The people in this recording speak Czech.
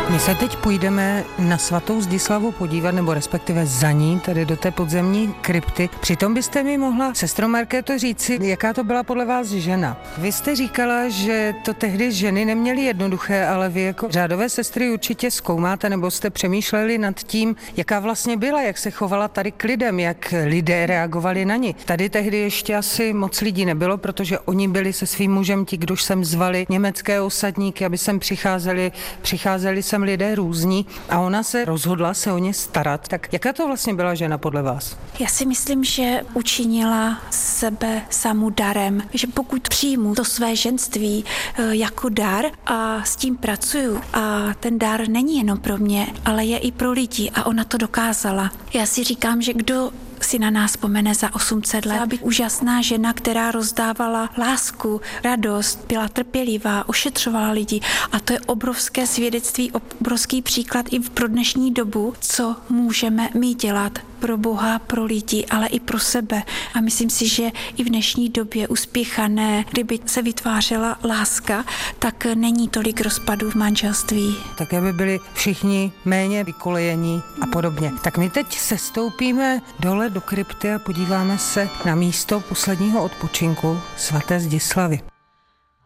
My se teď půjdeme na svatou Zdislavu podívat, nebo respektive za ní, tedy do té podzemní krypty. Přitom byste mi mohla, sestro Markéto, říci, jaká to byla podle vás žena. Vy jste říkala, že to tehdy ženy neměly jednoduché, ale vy jako řádové sestry určitě zkoumáte, nebo jste přemýšleli nad tím, jaká vlastně byla, jak se chovala tady k lidem, jak lidé reagovali na ní. Tady tehdy ještě asi moc lidí nebylo, protože oni byli se svým mužem ti, kdož sem zvali německé osadníky, aby sem přicházeli sem lidé různí a ona se rozhodla se o ně starat. Tak jaká to vlastně byla žena podle vás? Já si myslím, že učinila sebe samu darem, že pokud přijmu to své ženství jako dar a s tím pracuju a ten dar není jenom pro mě, ale je i pro lidi a ona to dokázala. Já si říkám, že kdo si na nás vzpomene za 800 let. Byla by úžasná žena, která rozdávala lásku, radost, byla trpělivá, ošetřovala lidi a to je obrovské svědectví, obrovský příklad i pro dnešní dobu, co můžeme my dělat pro Boha, pro lidi, ale i pro sebe. A myslím si, že i v dnešní době uspěchané, kdyby se vytvářela láska, tak není tolik rozpadů v manželství. Také by byli všichni méně vykolejení a podobně. Tak my teď sestoupíme dole do krypty a podíváme se na místo posledního odpočinku svaté Zdislavy.